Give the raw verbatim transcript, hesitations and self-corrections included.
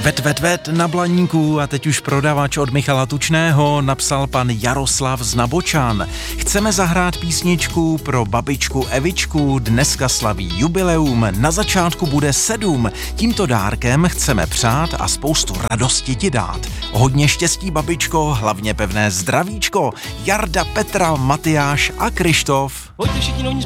Vet, vet, vet na Blaníku a teď už prodavač od Michala Tučného napsal pan Jaroslav z Nabočan. Chceme zahrát písničku pro babičku Evičku, dneska slaví jubileum, na začátku bude sedm. Tímto dárkem chceme přát a spoustu radosti ti dát. Hodně štěstí, babičko, hlavně pevné zdravíčko. Jarda, Petra, Matyáš a Krištof. Pojďte všichni, no nic